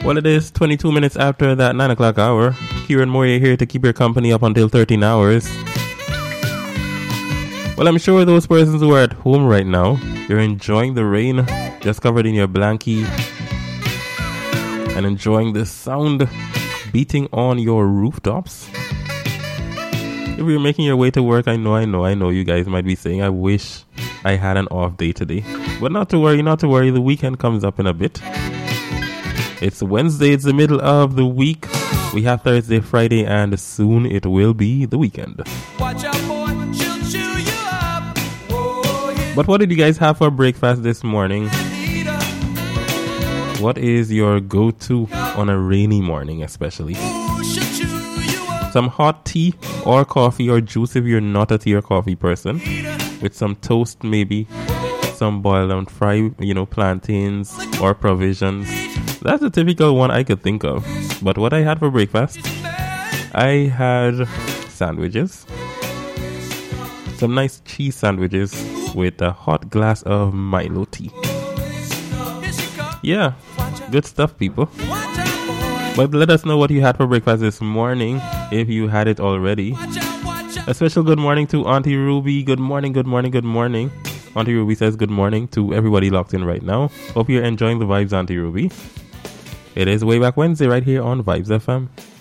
Well, it is 22 minutes after that 9 o'clock hour. Kieran Moyer here to keep your company up until 13 hours. Well, I'm sure those persons who are at home right now, you're enjoying the rain, just covered in your blankie, and enjoying the sound beating on your rooftops. If you're making your way to work, I know you guys might be saying, I wish I had an off day today. But not to worry, the weekend comes up in a bit. It's Wednesday, it's the middle of the week. We have Thursday, Friday, and soon it will be the weekend. Watch out, boy, she'll chew you up. Whoa, yeah. But what did you guys have for breakfast this morning? What is your go-to on a rainy morning, especially? Some hot tea or coffee or juice if you're not a tea or coffee person. With some toast, maybe. Some boiled and fried, plantains or provisions. That's a typical one I could think of. But what I had for breakfast, I had sandwiches. Some nice cheese sandwiches with a hot glass of Milo tea. Yeah, good stuff, people. But let us know what you had for breakfast this morning, if you had it already. A special good morning to Auntie Ruby. Good morning, good morning, good morning. Auntie Ruby says good morning to everybody locked in right now. Hope you're enjoying the vibes, Auntie Ruby. It is Way Back Wednesday right here on Vibes FM.